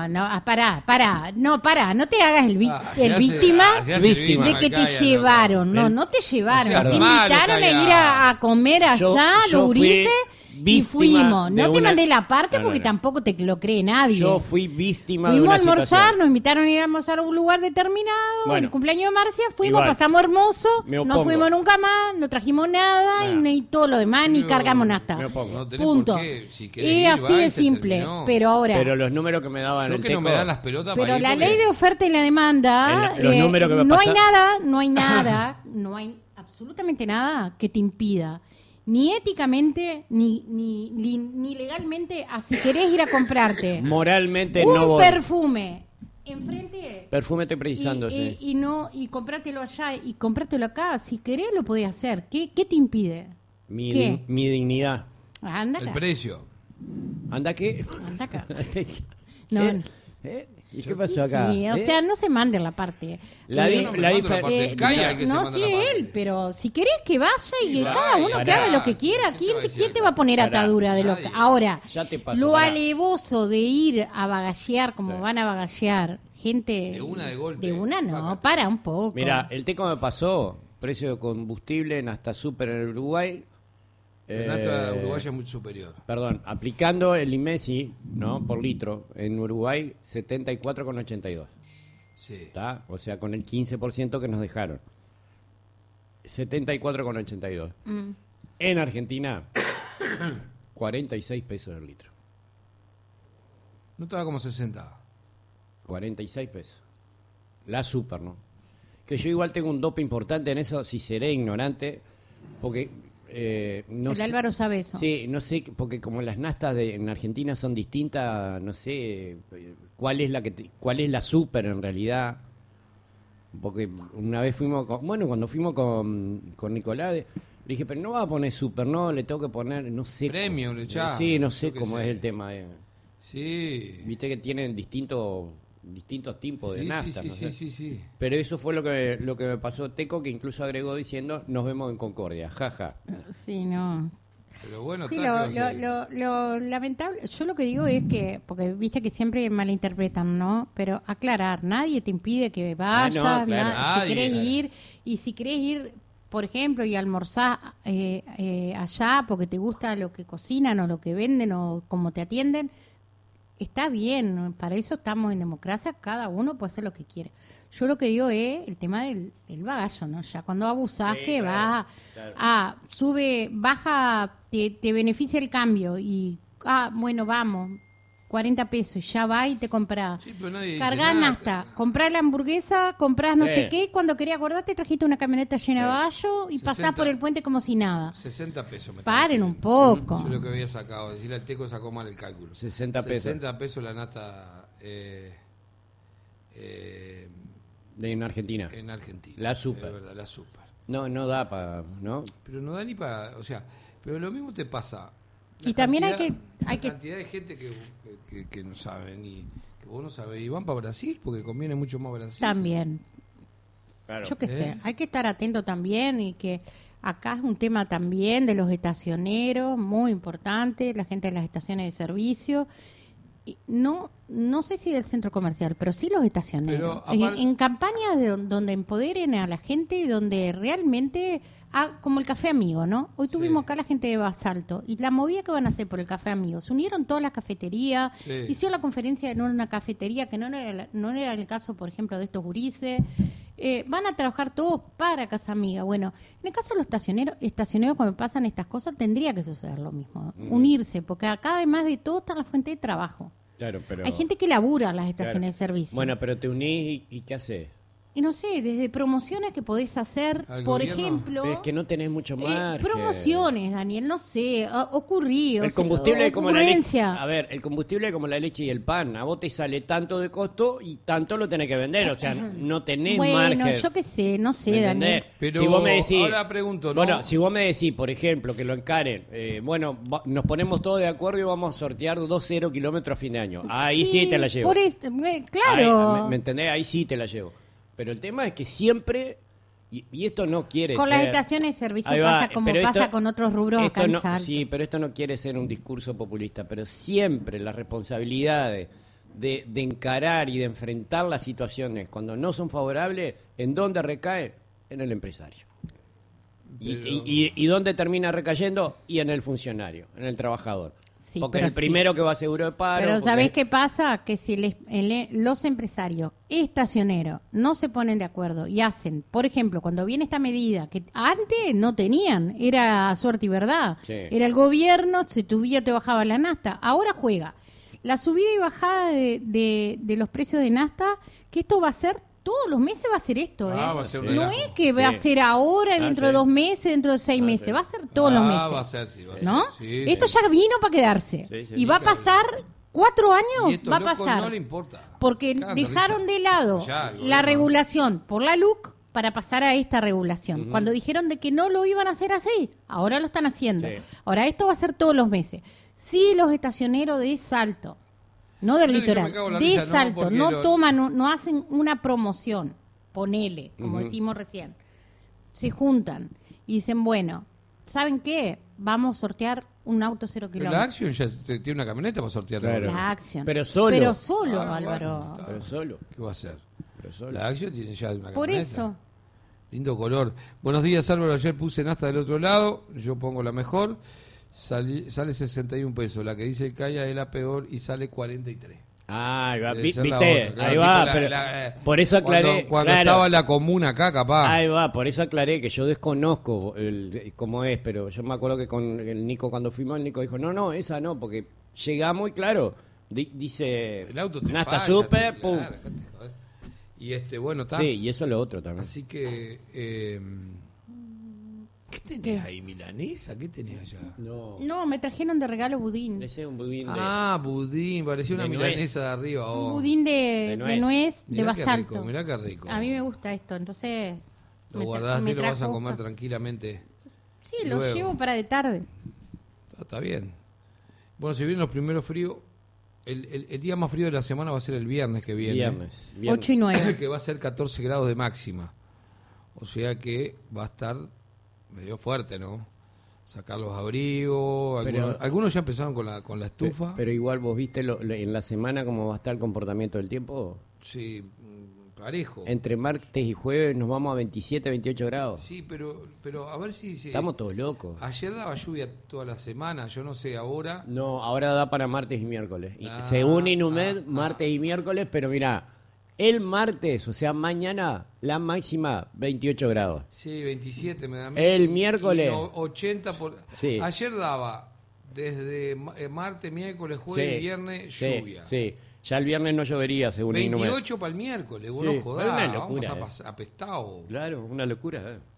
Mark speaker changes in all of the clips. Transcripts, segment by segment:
Speaker 1: pará, no te hagas el víctima de que te llevaron, no te llevaron,
Speaker 2: O sea,
Speaker 1: te
Speaker 2: malo
Speaker 1: invitaron
Speaker 2: que
Speaker 1: a ir
Speaker 2: haya.
Speaker 1: a comer allá,
Speaker 3: Yo fui
Speaker 1: Gurises, y
Speaker 3: víctima
Speaker 1: fuimos,
Speaker 3: de
Speaker 1: no te
Speaker 3: una-
Speaker 1: mandé la parte
Speaker 3: No,
Speaker 1: porque
Speaker 3: no.
Speaker 1: tampoco te lo cree nadie.
Speaker 3: Yo fui víctima de
Speaker 1: Fuimos
Speaker 3: una
Speaker 1: a almorzar,
Speaker 3: situación.
Speaker 1: nos invitaron a ir a almorzar a un lugar determinado,
Speaker 3: Bueno,
Speaker 1: el cumpleaños de Marcia, fuimos,
Speaker 3: igual,
Speaker 1: pasamos hermoso,
Speaker 3: me
Speaker 1: no
Speaker 3: opongo.
Speaker 1: fuimos nunca más, no trajimos nada y ni todo lo demás, ni
Speaker 2: Pero
Speaker 1: cargamos nada.
Speaker 3: me opongo.
Speaker 2: No tenés
Speaker 1: Punto.
Speaker 2: por qué, si querés
Speaker 1: Es
Speaker 2: ir,
Speaker 1: así
Speaker 2: va
Speaker 1: de
Speaker 2: y se
Speaker 1: simple,
Speaker 2: terminó.
Speaker 1: pero ahora...
Speaker 3: Pero los números que me daban
Speaker 2: Yo
Speaker 3: el
Speaker 2: que no
Speaker 3: Teco,
Speaker 2: me dan las pelotas
Speaker 1: Pero
Speaker 2: para ir
Speaker 1: la
Speaker 2: porque-
Speaker 1: ley de oferta y la demanda,
Speaker 3: Los números que me
Speaker 1: no hay
Speaker 3: pasan-
Speaker 1: nada, no hay absolutamente nada que te impida, ni éticamente, ni legalmente, a si querés ir a comprarte
Speaker 3: moralmente
Speaker 1: un
Speaker 3: no voy.
Speaker 1: perfume enfrente
Speaker 3: Perfume estoy precisando, sí.
Speaker 1: y comprártelo allá y comprártelo acá, si querés lo podés hacer. ¿Qué te impide?
Speaker 3: Mi,
Speaker 1: ¿Qué?
Speaker 3: mi dignidad.
Speaker 1: Anda
Speaker 2: El
Speaker 1: acá.
Speaker 2: precio.
Speaker 3: ¿Anda qué?
Speaker 1: Anda acá.
Speaker 3: ¿Qué?
Speaker 1: No, no.
Speaker 3: ¿Eh? ¿Y qué pasó acá?
Speaker 1: Sí, o
Speaker 3: ¿Eh?
Speaker 1: sea, no se mande la parte.
Speaker 3: La
Speaker 1: Eh,
Speaker 3: di-
Speaker 2: Yo no me
Speaker 3: la
Speaker 2: mando la
Speaker 3: difer-
Speaker 2: parte del CAI, hay que se
Speaker 1: no,
Speaker 2: manda
Speaker 1: sí,
Speaker 2: la parte.
Speaker 1: él, pero si querés que vaya y que
Speaker 2: vaya,
Speaker 1: cada uno que
Speaker 3: pará.
Speaker 1: haga lo que quiera,
Speaker 2: ¿Quién te va a decir
Speaker 1: ¿quién te
Speaker 2: acá?
Speaker 1: va a poner
Speaker 3: Pará.
Speaker 1: atadura de lo que...
Speaker 2: Nadie.
Speaker 1: Ahora,
Speaker 3: Ya te pasó,
Speaker 1: lo
Speaker 3: pará.
Speaker 1: alevoso de ir a bagallear como
Speaker 3: Sí.
Speaker 1: van a bagallear gente...
Speaker 2: De una de golpe.
Speaker 1: De una no,
Speaker 2: Págate.
Speaker 1: para un poco.
Speaker 3: Mira, el Teco me pasó, precio de combustible en hasta súper en Uruguay.
Speaker 2: El nafta uruguaya es muy superior.
Speaker 3: Perdón, aplicando el IMESI, ¿no? Por litro, en Uruguay 74,82.
Speaker 2: Sí.
Speaker 3: ¿Está? O sea, con el 15% que nos dejaron. 74,82. En Argentina, 46 pesos el litro.
Speaker 2: No estaba como 60.
Speaker 3: 46 pesos. La super, ¿no? Que yo igual tengo un dope importante en eso, si seré ignorante, porque... no
Speaker 1: el
Speaker 3: sé-
Speaker 1: Álvaro sabe eso.
Speaker 3: Sí, no sé, porque como las nastas en Argentina son distintas, no sé cuál es cuál es la super en realidad. Porque una vez fuimos cuando fuimos con Nicolás, le dije, pero no va a poner super, no, le tengo que poner, no sé.
Speaker 2: Premium, le echá.
Speaker 3: Sí, no sé
Speaker 2: Yo qué
Speaker 3: cómo
Speaker 2: sé.
Speaker 3: es el tema.
Speaker 2: Sí.
Speaker 3: Viste que tienen distintos tipos de
Speaker 2: Sí,
Speaker 3: naftas.
Speaker 2: sí,
Speaker 3: no
Speaker 2: sí,
Speaker 3: sé.
Speaker 2: sí, sí.
Speaker 3: Pero eso fue lo que me pasó Teco, que incluso agregó diciendo, nos vemos en Concordia, jaja.
Speaker 1: Sí, no.
Speaker 2: Pero bueno,
Speaker 1: Sí,
Speaker 2: está, ¿qué va a hacer?
Speaker 1: lo lamentable, yo lo que digo es que, porque viste que siempre malinterpretan, ¿no? Pero aclarar, nadie te impide que vayas,
Speaker 3: claro.
Speaker 1: si
Speaker 2: Nadie.
Speaker 1: querés ir, y si querés ir, por ejemplo, y almorzar allá porque te gusta lo que cocinan o lo que venden o cómo te atienden, está bien, para eso estamos en democracia, cada uno puede hacer lo que quiere. Yo lo que digo es el tema del bagallo, ¿no? Ya cuando abusás,
Speaker 3: Sí,
Speaker 1: que
Speaker 3: claro,
Speaker 1: vas sube, baja, te beneficia el cambio y, bueno, vamos, 40 pesos, y ya va y te comprás.
Speaker 2: Sí, pero nadie dice
Speaker 1: Cargás
Speaker 2: nada.
Speaker 1: hasta, comprás la hamburguesa, comprás no
Speaker 3: Sí.
Speaker 1: sé qué, cuando querías acordarte trajiste una camioneta llena de bagallo y
Speaker 2: 60.
Speaker 1: pasás por el puente como si nada.
Speaker 2: 60 pesos. Me
Speaker 1: Paren
Speaker 2: estaba
Speaker 1: un
Speaker 2: pidiendo.
Speaker 1: poco.
Speaker 2: Eso es lo que había sacado. Decirle al Teco sacó mal el cálculo.
Speaker 3: 60 pesos.
Speaker 2: 60 pesos la nata
Speaker 3: En Argentina.
Speaker 2: en Argentina.
Speaker 3: La super.
Speaker 2: Es verdad, la super.
Speaker 3: No da para, ¿no?
Speaker 2: Pero no da ni para... O sea, pero lo mismo te pasa.
Speaker 1: Y también hay que-
Speaker 2: La cantidad de gente que no sabe ni... Que vos no sabés. Y van para Brasil porque conviene mucho más Brasil.
Speaker 1: También.
Speaker 3: Claro.
Speaker 1: Yo qué sé, hay que estar atento también y que acá es un tema también de los estacioneros, muy importante, la gente de las estaciones de servicio. Y no sé si del centro comercial, pero sí los estacioneros.
Speaker 2: Pero aparte-
Speaker 1: En campañas donde empoderen a la gente y donde realmente, como el Café Amigo, ¿no? Hoy tuvimos acá la gente de Basalto y la movida que van a hacer por el Café Amigo. Se unieron todas las cafeterías,
Speaker 2: Sí.
Speaker 1: hicieron la conferencia en una cafetería que no era el caso, por ejemplo, de estos gurises. Van a trabajar todos para Casa Amiga. Bueno, en el caso de los estacioneros cuando pasan estas cosas tendría que suceder lo mismo, unirse, porque acá además de todo está la fuente de trabajo.
Speaker 3: Claro, pero...
Speaker 1: Hay gente que labura en las estaciones
Speaker 3: Claro.
Speaker 1: de servicio.
Speaker 3: Bueno, pero te unís y ¿qué haces?
Speaker 1: Y no sé, desde promociones que podés hacer,
Speaker 2: ¿Al
Speaker 1: por
Speaker 2: gobierno?
Speaker 1: ejemplo...
Speaker 3: Pero es que no tenés mucho más.
Speaker 1: promociones, Daniel, no sé, ocurrió.
Speaker 3: El combustible es como la leche.
Speaker 1: ocurrencia.
Speaker 3: A ver, el combustible es como la leche y el pan. A vos te sale tanto de costo y tanto lo tenés que vender. O sea, no tenés
Speaker 1: Bueno,
Speaker 3: margen.
Speaker 1: yo qué sé, no sé,
Speaker 3: ¿Me
Speaker 1: Daniel.
Speaker 3: entendés?
Speaker 2: Pero
Speaker 3: si vos me decís,
Speaker 2: ahora pregunto, ¿no?
Speaker 3: Bueno, si vos me decís, por ejemplo, que lo encaren, nos ponemos todos de acuerdo y vamos a sortear 2-0 kilómetros a fin de año. Ahí sí te la llevo.
Speaker 1: Por esto, claro.
Speaker 3: Ahí, ¿me entendés? Ahí sí te la llevo. Pero el tema es que siempre, y esto no quiere
Speaker 1: Con
Speaker 3: ser...
Speaker 1: las estaciones de servicio
Speaker 3: Ahí va,
Speaker 1: pasa como
Speaker 3: pero
Speaker 1: pasa
Speaker 3: esto-
Speaker 1: con otros rubros acá
Speaker 3: esto
Speaker 1: en
Speaker 3: no,
Speaker 1: Salta.
Speaker 3: Sí, pero esto no quiere ser un discurso populista, pero siempre las responsabilidades de encarar y de enfrentar las situaciones cuando no son favorables, ¿en dónde recae? En el empresario. ¿Y dónde termina recayendo? Y en el funcionario, en el trabajador.
Speaker 1: Sí,
Speaker 3: porque es
Speaker 1: pero
Speaker 3: el primero que va a seguro de paro.
Speaker 1: Pero
Speaker 3: porque-
Speaker 1: ¿sabés qué pasa? Que si los empresarios estacioneros no se ponen de acuerdo y hacen, por ejemplo, cuando viene esta medida, que antes no tenían, era suerte y verdad.
Speaker 3: Sí.
Speaker 1: Era el gobierno, si subía te bajaba la nafta. Ahora juega. La subida y bajada de los precios de nafta, que esto va a ser, todos los meses va a ser esto.
Speaker 2: Va a ser un
Speaker 1: No
Speaker 2: relajo.
Speaker 1: es que va a
Speaker 3: Sí.
Speaker 1: ser ahora, dentro de
Speaker 3: sí.
Speaker 1: 2 meses, dentro de 6 meses.
Speaker 3: sí.
Speaker 1: Va a ser todos los meses.
Speaker 2: Va a ser, sí, va a ser.
Speaker 1: ¿No?
Speaker 2: Sí,
Speaker 1: Esto
Speaker 2: sí.
Speaker 1: ya vino para quedarse.
Speaker 3: Sí, sí,
Speaker 1: y va a
Speaker 2: sí,
Speaker 1: pasar 4
Speaker 2: Y
Speaker 1: años,
Speaker 2: estos
Speaker 1: va a
Speaker 2: locos
Speaker 1: pasar.
Speaker 2: no le importa.
Speaker 1: Porque
Speaker 2: Cagan
Speaker 1: dejaron
Speaker 2: risa.
Speaker 1: de lado
Speaker 2: Ya, el
Speaker 1: la
Speaker 2: gobierno.
Speaker 1: regulación por la LUC para pasar a esta regulación. Cuando dijeron de que no lo iban a hacer así, ahora lo están haciendo.
Speaker 3: Sí.
Speaker 1: Ahora esto va a ser todos los meses. Sí, los estacioneros de Salto, no del
Speaker 2: Yo me
Speaker 1: litoral,
Speaker 2: cago en la
Speaker 1: de
Speaker 2: risa, no,
Speaker 1: Salto,
Speaker 2: porque
Speaker 1: no
Speaker 2: lo-
Speaker 1: toman, no hacen una promoción, ponele, como decimos recién. Se juntan y dicen, bueno, ¿saben qué? Vamos a sortear un auto 0
Speaker 2: Pero la
Speaker 1: kilómetros.
Speaker 2: Acción ya tiene una camioneta para sortear.
Speaker 3: Claro.
Speaker 1: La Acción.
Speaker 3: Pero solo.
Speaker 1: Pero solo,
Speaker 2: Ah,
Speaker 1: Álvaro.
Speaker 2: bueno, está.
Speaker 3: Pero solo.
Speaker 2: ¿Qué va a hacer?
Speaker 3: Pero solo.
Speaker 2: La Acción tiene ya una camioneta.
Speaker 1: Por eso.
Speaker 2: Lindo color. Buenos días, Álvaro. Ayer puse Nasta del otro lado. Yo pongo la mejor. Sale 61 pesos. La que dice el Calla es la peor y sale 43.
Speaker 3: Ah, ahí va.
Speaker 2: Debe ser la
Speaker 3: ¿Viste?
Speaker 2: otra, claro,
Speaker 3: Ahí va.
Speaker 2: tipo
Speaker 3: Pero por eso
Speaker 2: cuando-
Speaker 3: aclaré.
Speaker 2: Cuando
Speaker 3: claro.
Speaker 2: estaba la comuna acá, capaz.
Speaker 3: Ahí va, por eso aclaré que yo desconozco cómo es, pero yo me acuerdo que con el Nico, cuando fuimos, el Nico dijo, no, esa no, porque llegamos y claro, dice,
Speaker 2: El auto te
Speaker 3: Nasta
Speaker 2: falla,
Speaker 3: Super,
Speaker 2: te-
Speaker 3: pum.
Speaker 2: claro, acá te jodés. Y bueno, está.
Speaker 3: Sí, y eso es lo otro también.
Speaker 2: Así que. ¿Qué tenés ahí, milanesa? ¿Qué tenés allá?
Speaker 3: No,
Speaker 1: No, me trajeron de regalo budín.
Speaker 3: ese es un budín de...
Speaker 2: Ah, budín, parecía una
Speaker 3: de nuez.
Speaker 2: milanesa de arriba.
Speaker 1: Un
Speaker 2: Oh.
Speaker 1: budín de nuez, de
Speaker 2: Mirá qué
Speaker 1: basalto.
Speaker 2: rico, mirá qué rico.
Speaker 1: A mí me gusta esto, entonces...
Speaker 2: Lo
Speaker 1: me
Speaker 2: guardaste y lo vas a
Speaker 1: trajo
Speaker 2: comer
Speaker 1: esto.
Speaker 2: tranquilamente.
Speaker 1: Sí, lo
Speaker 2: luego.
Speaker 1: llevo para de tarde.
Speaker 2: Está bien. Bueno, si vienen los primeros fríos, el día más frío de la semana va a ser el viernes que viene.
Speaker 3: Viernes.
Speaker 1: 8 y 9.
Speaker 2: Que va a ser 14 grados de máxima. O sea que va a estar medio fuerte, ¿no? Sacar los abrigos.
Speaker 3: Pero-
Speaker 2: Algunos ya empezaron con la estufa.
Speaker 3: Pero igual vos viste en la semana cómo va a estar el comportamiento del tiempo.
Speaker 2: Sí, parejo.
Speaker 3: Entre martes y jueves nos vamos a 27, 28 grados.
Speaker 2: Sí, pero a ver si...
Speaker 3: Estamos todos locos.
Speaker 2: Ayer daba lluvia toda la semana, yo no sé, ahora...
Speaker 3: No, ahora da para martes y miércoles.
Speaker 2: Ah,
Speaker 3: Según Inumed, martes y miércoles, pero mira, el martes, o sea, mañana, la máxima 28 grados.
Speaker 2: Sí, 27 me da a mí.
Speaker 3: El miércoles.
Speaker 2: 80 por...
Speaker 3: Sí.
Speaker 2: Ayer daba desde martes, miércoles, jueves,
Speaker 3: Sí,
Speaker 2: viernes,
Speaker 3: sí,
Speaker 2: lluvia.
Speaker 3: Sí, ya el viernes no llovería, según Inumed.
Speaker 2: 28 para el miércoles,
Speaker 3: Sí,
Speaker 2: bueno,
Speaker 3: es
Speaker 2: joder,
Speaker 3: una
Speaker 2: vamos
Speaker 3: locura,
Speaker 2: apestado.
Speaker 3: Claro, una locura.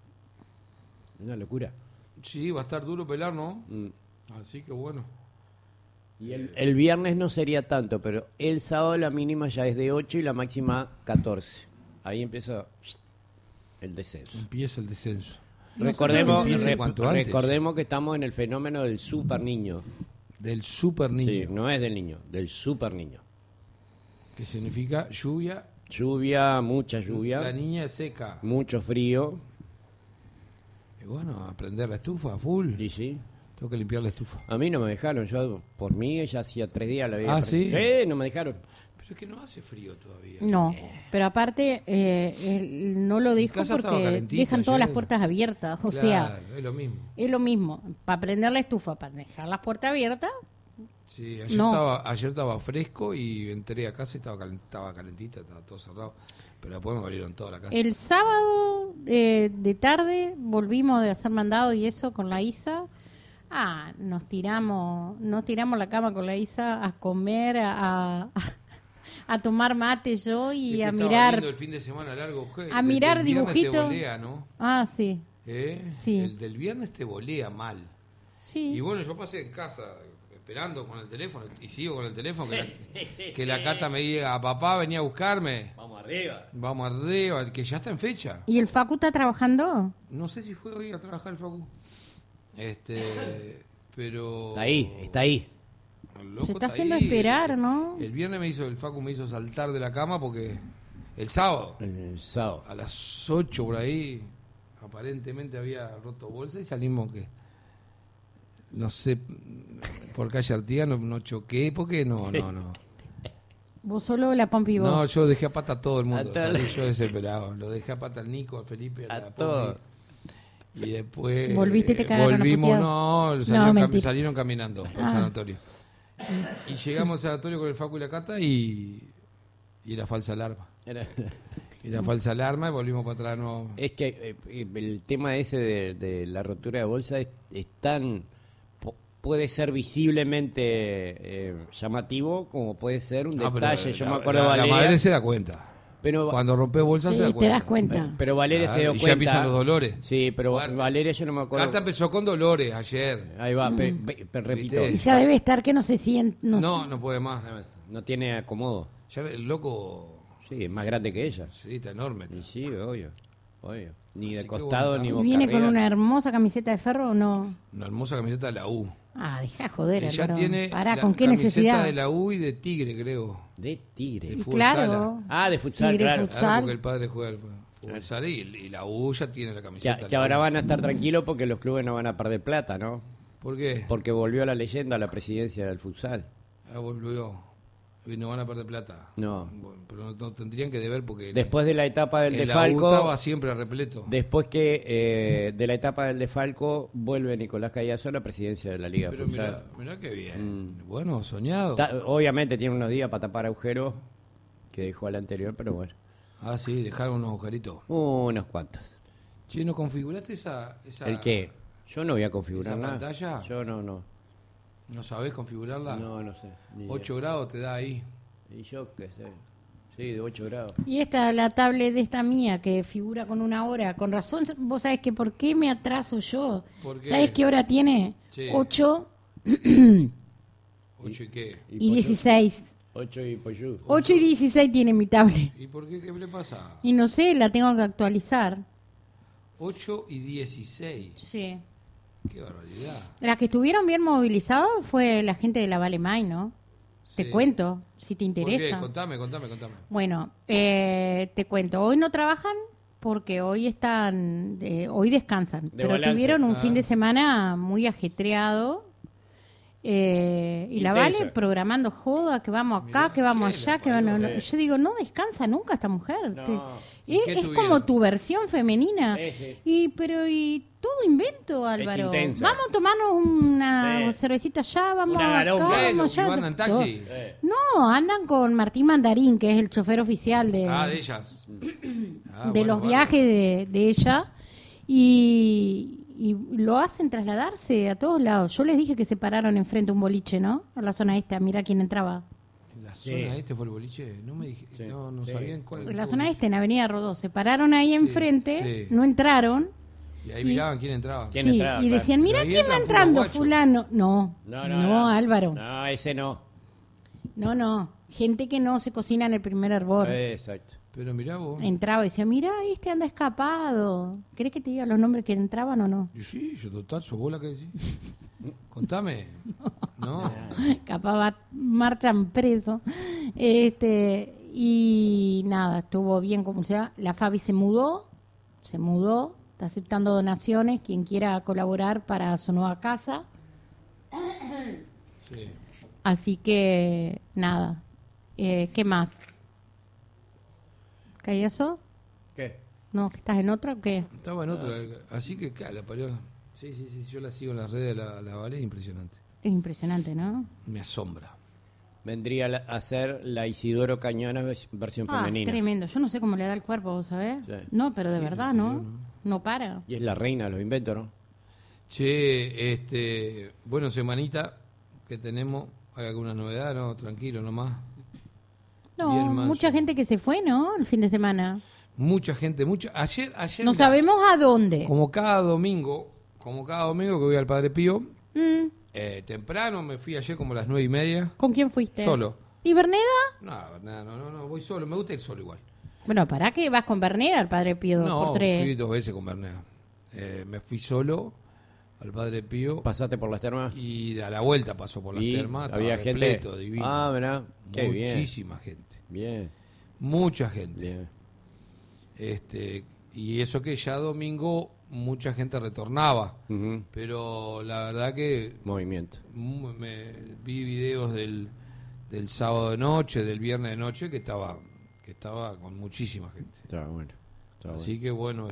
Speaker 3: Una locura.
Speaker 2: Sí, va a estar duro pelar, ¿no?
Speaker 3: Mm.
Speaker 2: Así que bueno.
Speaker 3: Y el viernes no sería tanto, pero el sábado la mínima ya es de 8 y la máxima 14. Ahí empieza el descenso.
Speaker 2: Empieza el descenso.
Speaker 3: Recordemos,
Speaker 2: empiece cuanto antes.
Speaker 3: recordemos que estamos en el fenómeno del super niño.
Speaker 2: Del super niño.
Speaker 3: Sí, no es del niño, del super niño.
Speaker 2: Que significa lluvia.
Speaker 3: Lluvia, mucha lluvia,
Speaker 2: La niña es seca.
Speaker 3: mucho frío.
Speaker 2: Y bueno, a prender la estufa a full.
Speaker 3: Y sí,
Speaker 2: Tengo que limpiar la estufa.
Speaker 3: a mí no me dejaron. Yo, por mí, ya hacía 3 días la había.
Speaker 2: Ah, ¿sí?
Speaker 3: No me dejaron.
Speaker 2: Pero es que no hace frío todavía.
Speaker 1: No, pero aparte él no lo dijo
Speaker 2: casa estaba
Speaker 1: porque
Speaker 2: calentita
Speaker 1: dejan todas
Speaker 2: ayer.
Speaker 1: las puertas abiertas. O sea,
Speaker 2: Claro, es lo mismo.
Speaker 1: es lo mismo. Para prender la estufa, para dejar las puertas abiertas,
Speaker 2: Sí, ayer,
Speaker 1: No.
Speaker 2: ayer estaba fresco y entré a casa y estaba calentita, estaba todo cerrado. Pero después me abrieron toda la casa.
Speaker 1: el sábado de tarde volvimos de hacer mandado y eso con la Isa. Nos tiramos la cama con la Isa a comer, a tomar mate yo y
Speaker 2: Es que
Speaker 1: a
Speaker 2: estaba
Speaker 1: mirar.
Speaker 2: lindo el fin de semana largo.
Speaker 1: A mirar
Speaker 2: del viernes te
Speaker 1: dibujitos.
Speaker 2: volea, ¿no?
Speaker 1: Sí, Sí.
Speaker 2: El del viernes te volea mal.
Speaker 1: sí.
Speaker 2: Y bueno, yo pasé en casa esperando con el teléfono y sigo con el teléfono que la Cata me diga, papá venía a buscarme.
Speaker 3: Vamos arriba.
Speaker 2: Vamos arriba, que ya está en fecha.
Speaker 1: ¿Y el Facu está trabajando?
Speaker 2: No sé si fue hoy a trabajar el Facu. Pero...
Speaker 3: Está ahí, está ahí.
Speaker 2: El loco
Speaker 1: Se está
Speaker 2: ahí.
Speaker 1: haciendo esperar, ¿no?
Speaker 2: El viernes el Facu me hizo saltar de la cama porque el sábado,
Speaker 3: El sábado.
Speaker 2: a las 8 por ahí, aparentemente había roto bolsa y salimos que... No sé, por calle Artigas no choqué, porque no.
Speaker 1: Vos solo la Pompi y vos.
Speaker 2: No, yo dejé a pata a todo el mundo.
Speaker 3: A todo-
Speaker 2: Salí yo desesperado. Lo dejé a pata al Nico, al Felipe, a
Speaker 3: A
Speaker 2: la
Speaker 3: todo.
Speaker 2: Pompi. Y después
Speaker 1: ¿Volviste y te cagaron a
Speaker 2: volvimos,
Speaker 1: puteadas?
Speaker 2: no, salieron,
Speaker 1: mentira.
Speaker 2: salieron caminando al sanatorio. Y llegamos al sanatorio con el Facu y la Cata y era falsa alarma.
Speaker 3: Era-
Speaker 2: Era falsa alarma y volvimos para atrás. No.
Speaker 3: Es que el tema ese de la rotura de bolsa es tan... puede ser visiblemente llamativo como puede ser un
Speaker 2: No, pero
Speaker 3: detalle. Yo
Speaker 2: la-
Speaker 3: me acuerdo de
Speaker 2: la
Speaker 3: Valeria...
Speaker 2: madre se da cuenta.
Speaker 3: pero,
Speaker 2: Cuando rompe bolsa se
Speaker 1: Sí,
Speaker 2: da
Speaker 1: te
Speaker 2: cuenta.
Speaker 1: das cuenta.
Speaker 3: pero Valeria se dio
Speaker 2: Y
Speaker 3: cuenta...
Speaker 2: ya empiezan los dolores.
Speaker 3: Sí, pero
Speaker 2: Fuerte.
Speaker 3: Valeria yo no me acuerdo...
Speaker 2: Cata empezó con dolores ayer.
Speaker 3: Ahí va, repito.
Speaker 2: ¿Viste?
Speaker 1: Y ya debe estar que no se siente.
Speaker 2: No puede más.
Speaker 3: No tiene acomodo.
Speaker 2: Ya el loco,
Speaker 3: Sí, es más grande que ella.
Speaker 2: sí, está enorme.
Speaker 3: Y sí, obvio. Ni de
Speaker 2: Así que
Speaker 3: costado
Speaker 2: bueno,
Speaker 3: ni
Speaker 1: ¿Y
Speaker 3: boca
Speaker 1: viene con
Speaker 3: arriba.
Speaker 1: una hermosa camiseta de ferro o no?
Speaker 2: Una hermosa camiseta de la U.
Speaker 1: Ah, deja joder,
Speaker 2: Ella
Speaker 1: Álvaro.
Speaker 2: tiene
Speaker 1: Pará,
Speaker 2: la
Speaker 1: ¿con qué
Speaker 2: camiseta
Speaker 1: necesidad?
Speaker 2: de la U y de Tigre, creo.
Speaker 3: De tigre.
Speaker 2: De
Speaker 1: Y
Speaker 2: fútbol
Speaker 1: claro.
Speaker 3: Ah, de futsal,
Speaker 1: Tigre,
Speaker 3: claro.
Speaker 1: futsal.
Speaker 2: Claro, porque el padre juega al fútbol sala y la U ya tiene la camiseta.
Speaker 3: Que
Speaker 2: la
Speaker 3: ahora
Speaker 2: U.
Speaker 3: van a estar tranquilos porque los clubes no van a perder plata, ¿no?
Speaker 2: ¿Por qué?
Speaker 3: Porque volvió la leyenda a la presidencia del futsal.
Speaker 2: Ah, volvió. Y no van a perder plata.
Speaker 3: No.
Speaker 2: Bueno, pero no tendrían que deber porque
Speaker 3: Después de la etapa del
Speaker 2: en la U
Speaker 3: defalco,
Speaker 2: estaba siempre repleto.
Speaker 3: después que de la etapa del defalco vuelve Nicolás Callazo a la presidencia de la Liga
Speaker 2: Pero
Speaker 3: Futsal.
Speaker 2: mirá qué bien. Bueno, soñado.
Speaker 3: Obviamente tiene unos días para tapar agujeros que dejó al anterior, pero bueno,
Speaker 2: Ah, sí, dejaron unos agujeritos.
Speaker 3: unos cuantos.
Speaker 2: Che, ¿no configuraste esa
Speaker 3: ¿El qué? Yo no voy a configurar
Speaker 2: ¿Esa
Speaker 3: nada.
Speaker 2: pantalla?
Speaker 3: Yo no.
Speaker 2: ¿No sabés configurarla?
Speaker 3: No sé. ni idea.
Speaker 2: 8 grados te da ahí.
Speaker 3: Y yo qué sé. Sí, de 8 grados.
Speaker 1: Y esta, la tablet de esta mía, que figura con una hora. Con razón, vos sabés que por qué me atraso yo.
Speaker 2: ¿Por qué?
Speaker 1: ¿Sabés qué hora tiene?
Speaker 2: Sí.
Speaker 1: 8
Speaker 2: ¿8 y qué?
Speaker 1: y 16.
Speaker 3: 8 y Poyú.
Speaker 1: 8 y 16 tiene mi tablet.
Speaker 2: ¿Y por qué? ¿Qué le pasa?
Speaker 1: Y no sé, la tengo que actualizar.
Speaker 2: 8 y 16.
Speaker 1: Sí.
Speaker 2: Qué barbaridad.
Speaker 1: La que estuvieron bien movilizados fue la gente de la Valemay, ¿no? Te
Speaker 2: Sí.
Speaker 1: cuento, si te
Speaker 2: ¿Por qué?
Speaker 1: interesa.
Speaker 2: Contame.
Speaker 1: Bueno, te cuento. Hoy no trabajan porque hoy están, hoy descansan. Pero
Speaker 3: balance.
Speaker 1: tuvieron un
Speaker 2: Ah.
Speaker 1: fin de semana muy ajetreado. Y la
Speaker 3: Intenso.
Speaker 1: Vale programando joda, que vamos acá,
Speaker 2: Mirá,
Speaker 1: que vamos
Speaker 2: ¿qué?
Speaker 1: allá,
Speaker 2: La
Speaker 1: que van
Speaker 2: parió.
Speaker 1: Yo digo, no descansa nunca esta mujer.
Speaker 3: No.
Speaker 2: ¿Y qué
Speaker 1: Es
Speaker 2: tuvieron?
Speaker 1: como tu versión femenina.
Speaker 3: Sí.
Speaker 1: Y todo invento, Álvaro.
Speaker 3: intensa.
Speaker 1: Vamos a tomarnos una
Speaker 3: Sí.
Speaker 1: cervecita allá, vamos
Speaker 3: Una
Speaker 1: acá,
Speaker 3: garonga.
Speaker 1: vamos
Speaker 2: ¿Y
Speaker 1: allá.
Speaker 2: andan en taxi?
Speaker 1: No, andan con Martín Mandarín, que es el chofer oficial de,
Speaker 2: Ah, de ellas. Ah,
Speaker 1: de
Speaker 2: bueno,
Speaker 1: los
Speaker 2: bueno.
Speaker 1: viajes de ella. Y lo hacen trasladarse a todos lados. Yo les dije que se pararon enfrente a un boliche, ¿no? A la zona esta, mira quién entraba.
Speaker 2: ¿En la
Speaker 3: Sí.
Speaker 2: zona este fue el boliche? No me dije,
Speaker 3: Sí.
Speaker 2: no
Speaker 3: Sí.
Speaker 2: sabían cuál.
Speaker 1: En la zona este, en Avenida Rodó. Se pararon ahí enfrente,
Speaker 2: sí.
Speaker 1: no entraron.
Speaker 2: Y ahí miraban quién entraba.
Speaker 3: ¿Quién
Speaker 1: Sí,
Speaker 3: entraba?
Speaker 1: y
Speaker 3: Claro.
Speaker 1: decían, mira
Speaker 2: Pero ahí
Speaker 1: quién va
Speaker 2: entran puros
Speaker 1: entrando,
Speaker 2: guachos.
Speaker 1: fulano. No, Álvaro.
Speaker 3: No, ese no.
Speaker 1: No. Gente que no se cocina en el primer hervor.
Speaker 3: Exacto.
Speaker 2: Pero mirá vos.
Speaker 1: Entraba y decía, mira, este anda escapado. ¿Querés que te diga los nombres que entraban o no?
Speaker 2: Y sí, yo total, sos vos la que decís. Contame. No.
Speaker 1: Capaz marchan preso. Y nada, estuvo bien como sea. La Fabi se mudó, está aceptando donaciones, quien quiera colaborar para su nueva casa.
Speaker 2: Sí.
Speaker 1: Así que nada, ¿qué más? ¿Callazo?
Speaker 3: ¿Qué?
Speaker 1: ¿No? ¿Que estás en otra o qué?
Speaker 2: Estaba en otra. Así que, la parió. Sí, yo la sigo en las redes de la Vale, es impresionante.
Speaker 1: Es impresionante, ¿no?
Speaker 2: Me asombra.
Speaker 3: Vendría a ser la Isidoro Cañona versión
Speaker 1: Ah,
Speaker 3: femenina.
Speaker 1: tremendo. Yo no sé cómo le da el cuerpo, ¿vos sabés?
Speaker 3: Sí.
Speaker 1: No, pero de
Speaker 2: Sí,
Speaker 1: verdad,
Speaker 2: lo
Speaker 1: ¿no?
Speaker 2: anterior,
Speaker 1: No para.
Speaker 3: Y es la reina de los inventos, ¿no?
Speaker 2: Che, bueno, semanita que tenemos, hay alguna novedad, ¿no? Tranquilo nomás.
Speaker 1: No,
Speaker 2: Bien manso.
Speaker 1: mucha gente que se fue, ¿no? El fin de semana.
Speaker 2: Mucha gente, ayer
Speaker 1: No
Speaker 2: mirá,
Speaker 1: sabemos a dónde.
Speaker 2: como cada domingo que voy al Padre Pío,
Speaker 1: Mm,
Speaker 2: temprano me fui ayer como a las 9:30,
Speaker 1: ¿Con quién fuiste?
Speaker 2: solo.
Speaker 1: ¿Y Berneda?
Speaker 2: No, voy solo, me gusta ir solo igual.
Speaker 1: Bueno, ¿para qué vas con Berneda al Padre Pío 2x3?
Speaker 2: fui 2 veces con Bernea. Me fui solo al Padre Pío
Speaker 3: Pasaste por las termas.
Speaker 2: y a la vuelta pasó por las
Speaker 3: Y
Speaker 2: termas, estaba
Speaker 3: había
Speaker 2: repleto,
Speaker 3: gente.
Speaker 2: divino.
Speaker 3: Ah, mirá, qué bien.
Speaker 2: Muchísima gente.
Speaker 3: Bien,
Speaker 2: Mucha gente.
Speaker 3: bien.
Speaker 2: Y eso que ya domingo mucha gente retornaba,
Speaker 3: Ujú.
Speaker 2: pero la verdad que
Speaker 3: Movimiento.
Speaker 2: me vi videos del sábado de noche, del viernes de noche, que estaba con muchísima gente.
Speaker 3: Está bueno.
Speaker 2: Así que bueno,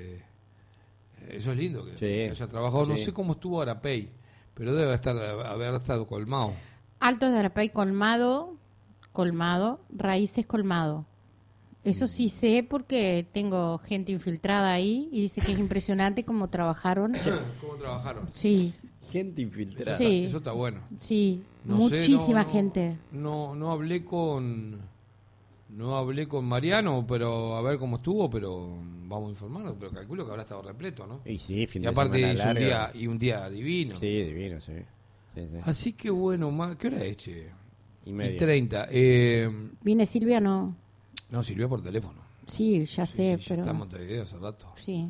Speaker 2: eso es lindo que
Speaker 3: Sí.
Speaker 2: haya trabajado. No
Speaker 3: Sí.
Speaker 2: sé cómo estuvo Arapey, pero debe haber estado colmado.
Speaker 1: Altos de Arapey colmado, Raíces colmado. Eso sí sé porque tengo gente infiltrada ahí y dice que es impresionante cómo trabajaron.
Speaker 2: ¿Cómo trabajaron?
Speaker 1: Sí,
Speaker 3: Gente infiltrada.
Speaker 1: Sí.
Speaker 2: Eso está bueno.
Speaker 1: sí,
Speaker 2: No sé,
Speaker 1: muchísima gente.
Speaker 2: No hablé con Mariano, pero a ver cómo estuvo, pero vamos a informarnos, pero calculo que habrá estado repleto, ¿no?
Speaker 3: Y sí, fin
Speaker 2: Y
Speaker 3: de
Speaker 2: aparte
Speaker 3: semana
Speaker 2: es
Speaker 3: largo.
Speaker 2: un día divino.
Speaker 3: Sí, divino, sí. Sí, sí.
Speaker 2: Así que bueno, ¿qué hora es, che?
Speaker 3: Y medio.
Speaker 2: 30.
Speaker 1: ¿Viene Silvia? No.
Speaker 2: No, sirvió por teléfono.
Speaker 1: Sí, ya sé,
Speaker 2: Sí, ya
Speaker 1: pero...
Speaker 2: está en Montevideo hace rato.
Speaker 1: Sí.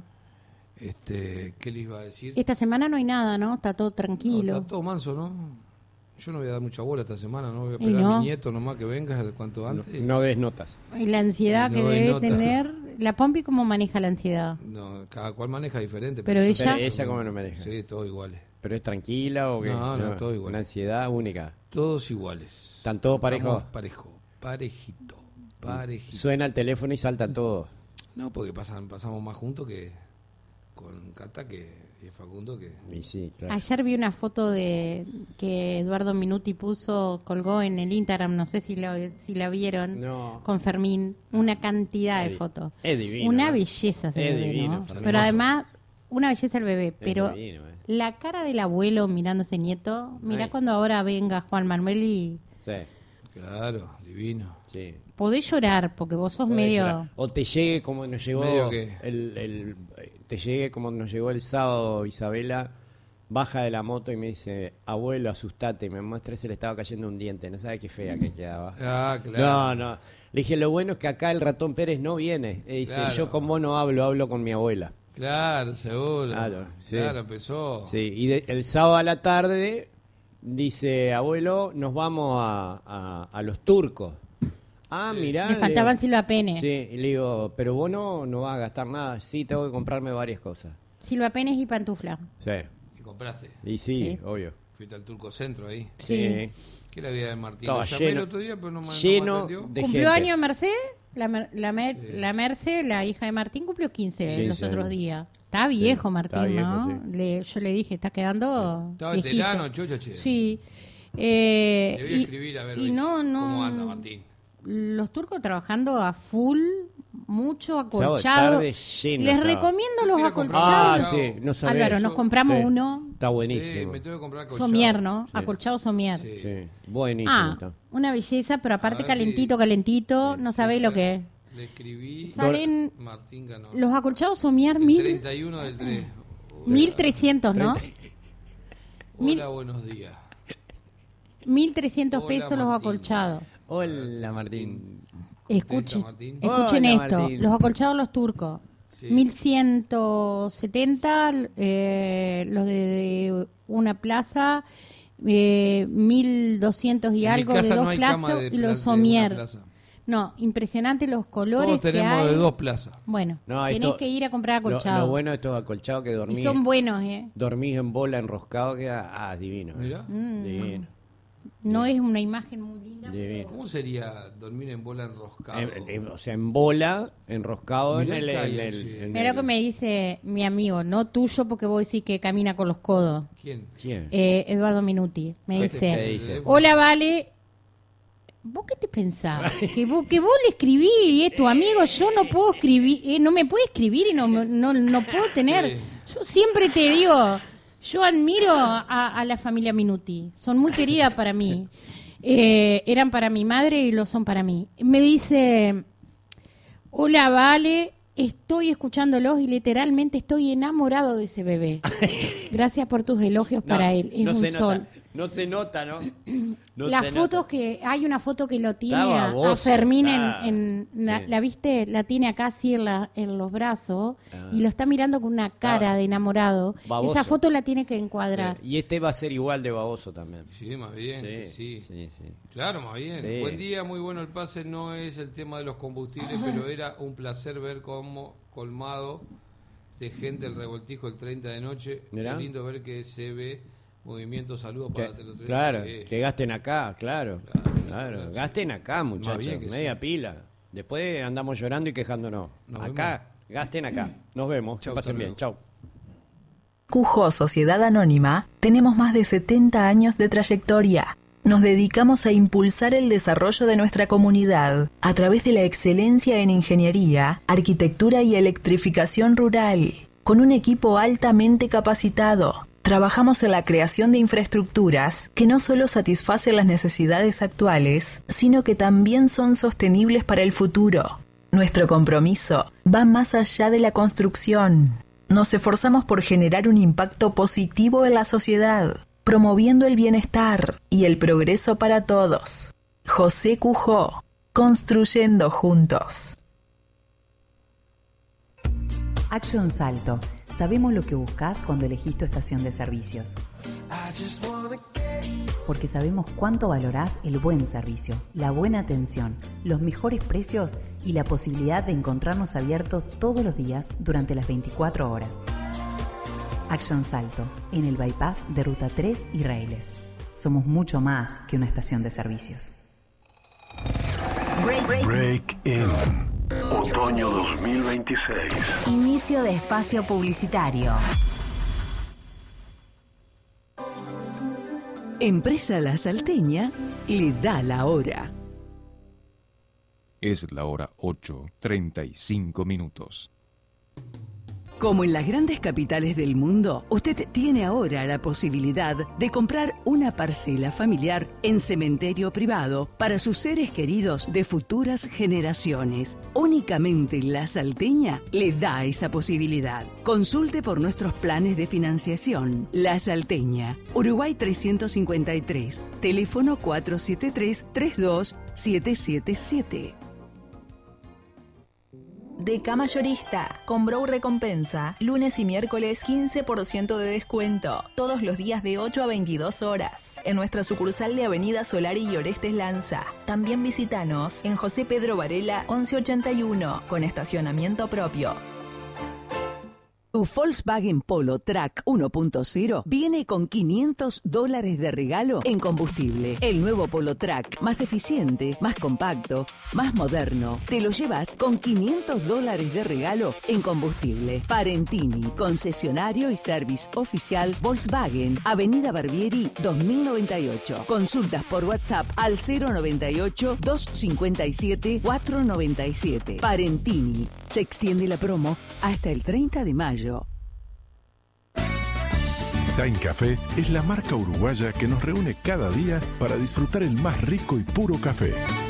Speaker 2: ¿Qué les iba a decir?
Speaker 1: Esta semana no hay nada, ¿no? Está todo
Speaker 2: No,
Speaker 1: tranquilo.
Speaker 2: está todo manso, ¿no? Yo no voy a dar mucha bola esta semana, no voy a
Speaker 1: Y
Speaker 2: esperar a
Speaker 1: no.
Speaker 2: mi nieto nomás que venga cuanto
Speaker 3: No,
Speaker 2: antes.
Speaker 3: no des notas.
Speaker 1: Y la ansiedad
Speaker 2: No
Speaker 1: que
Speaker 2: doy
Speaker 1: debe
Speaker 2: nota.
Speaker 1: tener... La Pompi, ¿cómo maneja la ansiedad?
Speaker 2: No, cada cual maneja diferente.
Speaker 1: Pero ella-
Speaker 3: Pero ella cómo no maneja.
Speaker 2: Sí, todos iguales.
Speaker 3: ¿Pero es tranquila o qué?
Speaker 2: No, todo igual.
Speaker 3: Una ansiedad única.
Speaker 2: Todos iguales.
Speaker 3: ¿Están todos parejos?
Speaker 2: Estamos parejito.
Speaker 3: Suena el teléfono y salta todo.
Speaker 2: No, porque pasamos más juntos que con Cata y Facundo que...
Speaker 3: Y sí, claro.
Speaker 1: Ayer vi una foto de que Eduardo Minuti colgó en el Instagram, no sé si la vieron,
Speaker 3: No.
Speaker 1: con Fermín, una cantidad de
Speaker 3: Es
Speaker 1: fotos.
Speaker 3: Es divino.
Speaker 1: Una
Speaker 3: ¿no?
Speaker 1: belleza ese
Speaker 3: Es
Speaker 1: bebé,
Speaker 3: divino,
Speaker 1: ¿no?
Speaker 3: Fermín.
Speaker 1: Pero además, una belleza el bebé, pero
Speaker 3: divino,
Speaker 1: la cara del abuelo mirando a ese nieto, mirá
Speaker 3: Ay.
Speaker 1: cuando ahora venga Juan Manuel y
Speaker 3: Sí,
Speaker 2: Claro, divino.
Speaker 3: sí.
Speaker 1: podés llorar, porque vos sos medio...
Speaker 3: O te llegue como nos llegó
Speaker 2: ¿Medio qué?
Speaker 3: te llegue como nos llegó el sábado Isabela, baja de la moto y me dice, abuelo, asustate, y me muestra se le estaba cayendo un diente, no sabe qué fea que quedaba.
Speaker 2: Ah, claro.
Speaker 3: No. Le dije, lo bueno es que acá el ratón Pérez no viene. Y dice,
Speaker 2: Claro.
Speaker 3: yo con vos no hablo con mi abuela.
Speaker 2: Claro, seguro.
Speaker 3: Claro, sí.
Speaker 2: Claro, empezó.
Speaker 3: Sí, y el sábado a la tarde dice, abuelo, nos vamos a los turcos. Ah,
Speaker 2: Sí.
Speaker 3: mirá.
Speaker 1: Le faltaban Silva
Speaker 3: Sí,
Speaker 1: Pene.
Speaker 3: y le digo, pero vos no vas a gastar nada. Sí, tengo que comprarme varias cosas.
Speaker 1: Silva Penes y pantufla.
Speaker 3: Sí,
Speaker 2: ¿Y compraste?
Speaker 3: y sí,
Speaker 1: Sí.
Speaker 3: obvio.
Speaker 2: Fuiste al Turco Centro ahí.
Speaker 1: Sí.
Speaker 2: ¿Qué la vida de Martín?
Speaker 3: Estaba
Speaker 2: Lo llamé
Speaker 3: lleno-
Speaker 2: el otro día, pero no me
Speaker 3: lleno
Speaker 2: atendió.
Speaker 3: de
Speaker 1: ¿Cumplió
Speaker 3: gente.
Speaker 1: año Mercedes? La Merce, la hija de Martín, cumplió 15 los
Speaker 3: 15
Speaker 1: otros
Speaker 3: años.
Speaker 1: días. Está viejo
Speaker 3: Sí,
Speaker 1: Martín,
Speaker 3: está viejo,
Speaker 1: ¿no? Yo le dije, está quedando
Speaker 2: Estaba
Speaker 1: viejito.
Speaker 2: veterano, chocho, che.
Speaker 1: Sí.
Speaker 2: Le voy a escribir a ver
Speaker 1: y
Speaker 2: hoy
Speaker 1: no,
Speaker 2: cómo anda Martín.
Speaker 1: Los turcos trabajando a full, mucho
Speaker 3: Sábado,
Speaker 1: acolchado.
Speaker 3: tarde lleno
Speaker 1: Les
Speaker 3: estaba.
Speaker 1: recomiendo los
Speaker 2: Quiero
Speaker 1: acolchados.
Speaker 3: Ah, sí, no sabés.
Speaker 1: Álvaro, nos compramos
Speaker 3: Sí.
Speaker 1: uno.
Speaker 3: Está
Speaker 2: Sí,
Speaker 3: buenísimo.
Speaker 2: me tengo que comprar colchado.
Speaker 1: Somier, ¿no?
Speaker 3: Sí.
Speaker 1: Acolchado Somier.
Speaker 2: Sí.
Speaker 3: Sí, buenísimo.
Speaker 1: Ah,
Speaker 3: está.
Speaker 1: una belleza, pero aparte
Speaker 2: ver
Speaker 1: calentito,
Speaker 2: si-
Speaker 1: calentito. No
Speaker 2: Sí,
Speaker 1: sabéis lo que es.
Speaker 2: Le escribí.
Speaker 1: Salen
Speaker 2: Martín ganó.
Speaker 1: los acolchados Somier
Speaker 2: El
Speaker 1: 1300,
Speaker 2: 31 del 3.
Speaker 1: 1300, ¿no?
Speaker 2: Hola, buenos días.
Speaker 1: 1300
Speaker 2: Hola,
Speaker 1: pesos los
Speaker 2: Martín.
Speaker 1: acolchados.
Speaker 3: Hola, Martín.
Speaker 1: Escuchen,
Speaker 2: Martín?
Speaker 1: escuchen
Speaker 3: Hola,
Speaker 1: esto,
Speaker 3: Martín.
Speaker 1: los acolchados los turcos.
Speaker 2: Sí.
Speaker 1: 1170 los de una plaza, 1200 y
Speaker 2: En mi
Speaker 1: algo de
Speaker 2: casa
Speaker 1: dos
Speaker 2: no hay cama
Speaker 1: plazas
Speaker 2: de
Speaker 1: y
Speaker 2: pla- de
Speaker 1: los
Speaker 2: una
Speaker 1: somier.
Speaker 2: plaza.
Speaker 1: No, impresionante los colores
Speaker 2: Todos
Speaker 1: que
Speaker 2: tenemos
Speaker 1: hay.
Speaker 2: de 2 plazas.
Speaker 1: Bueno,
Speaker 3: No,
Speaker 1: tenés
Speaker 3: esto-
Speaker 1: que ir a comprar
Speaker 3: Lo
Speaker 1: acolchados.
Speaker 3: bueno de estos acolchados que
Speaker 1: Y
Speaker 3: dormís,
Speaker 1: son buenos, ¿eh?
Speaker 3: dormís en bola enroscado queda divino.
Speaker 2: Mirá.
Speaker 3: Divino.
Speaker 1: No es una imagen muy linda.
Speaker 3: Divino.
Speaker 2: ¿Cómo sería dormir en bola enroscado?
Speaker 3: O sea, en bola, enroscado
Speaker 2: Mirá
Speaker 3: en el...
Speaker 2: el callo,
Speaker 3: en el-
Speaker 2: sí.
Speaker 3: en
Speaker 1: Mira
Speaker 3: el-
Speaker 1: lo que me dice mi amigo, no tuyo porque vos decís que camina con los codos.
Speaker 2: ¿Quién?
Speaker 3: ¿Quién?
Speaker 1: Eduardo Minuti. Me
Speaker 3: ¿Qué
Speaker 1: dice,
Speaker 3: te dice?
Speaker 1: hola, Vale. ¿Vos qué te pensás? que vos le escribí y es tu amigo, yo no puedo escribir, no me puede escribir y no puedo tener.
Speaker 2: Sí.
Speaker 1: Yo siempre te digo, yo admiro a la familia Minuti, son muy queridas para mí. Eran para mi madre y lo son para mí. Me dice, hola, Vale, estoy escuchándolos y literalmente estoy enamorado de ese bebé. Gracias por tus elogios
Speaker 3: No,
Speaker 1: para él, es
Speaker 3: no
Speaker 1: un
Speaker 3: se
Speaker 1: sol.
Speaker 3: Nota, no se nota, ¿no? No
Speaker 1: Las
Speaker 3: se
Speaker 1: fotos
Speaker 3: nota.
Speaker 1: que hay una foto que lo tiene
Speaker 3: Está
Speaker 1: a
Speaker 3: baboso,
Speaker 1: Fermín
Speaker 3: está. Sí.
Speaker 1: la viste, la tiene acá así en los brazos
Speaker 3: Ah.
Speaker 1: y lo está mirando con una cara
Speaker 3: Está
Speaker 1: de enamorado.
Speaker 3: baboso.
Speaker 1: Esa foto la tiene que encuadrar.
Speaker 3: Y este va a ser igual de baboso también.
Speaker 2: Sí, más bien, que sí.
Speaker 3: sí, sí.
Speaker 2: Claro, más bien.
Speaker 3: Sí.
Speaker 2: Buen día, muy bueno el pase. No es el tema de los combustibles, pero era un placer ver cómo colmado de gente el revoltijo el 30 de noche.
Speaker 3: Mirá.
Speaker 2: Qué lindo ver que se ve movimiento. Saludos para Telo 13.
Speaker 3: Claro,
Speaker 2: Sí.
Speaker 3: que gasten acá, claro. Claro, gasten acá, muchachos, media pila. Después andamos llorando y quejándonos. Acá, gasten acá. Nos vemos, que pasen bien, chau.
Speaker 4: QJO Sociedad Anónima tenemos más de 70 años de trayectoria. Nos dedicamos a impulsar el desarrollo de nuestra comunidad a través de la excelencia en ingeniería, arquitectura y electrificación rural. Con un equipo altamente capacitado, trabajamos en la creación de infraestructuras que no solo satisfacen las necesidades actuales, sino que también son sostenibles para el futuro. Nuestro compromiso va más allá de la construcción. Nos esforzamos por generar un impacto positivo en la sociedad, promoviendo el bienestar y el progreso para todos. José QJO, construyendo juntos.
Speaker 5: Action Salto. Sabemos lo que buscas cuando elegís tu estación de servicios. Porque sabemos cuánto valorás el buen servicio, la buena atención, los mejores precios y la posibilidad de encontrarnos abiertos todos los días durante las 24 horas. Action Salto, en el bypass de Ruta 3 y Raíles. Somos mucho más que una estación de servicios.
Speaker 6: Break In. Otoño 2026.
Speaker 7: Inicio de espacio publicitario.
Speaker 8: Empresa La Salteña le da la hora.
Speaker 9: Es la hora 8:35.
Speaker 8: Como en las grandes capitales del mundo, usted tiene ahora la posibilidad de comprar una parcela familiar en cementerio privado para sus seres queridos de futuras generaciones. Únicamente La Salteña le da esa posibilidad. Consulte por nuestros planes de financiación. La Salteña, Uruguay 353, teléfono 473-32777.
Speaker 4: Deca Mayorista, con Brow Recompensa, lunes y miércoles 15% de descuento, todos los días de 8 a 22 horas, en nuestra sucursal de Avenida Solari y Orestes Lanza. También visítanos en José Pedro Varela 1181, con estacionamiento propio.
Speaker 8: Tu Volkswagen Polo Track 1.0 viene con $500 de regalo en combustible. El nuevo Polo Track, más eficiente, más compacto, más moderno. Te lo llevas con $500 de regalo en combustible. Parentini, concesionario y service oficial Volkswagen, Avenida Barbieri 2098. Consultas por WhatsApp al 098-257-497. Parentini. Se extiende la promo hasta el 30 de mayo.
Speaker 6: Zain Café es la marca uruguaya que nos reúne cada día para disfrutar el más rico y puro café.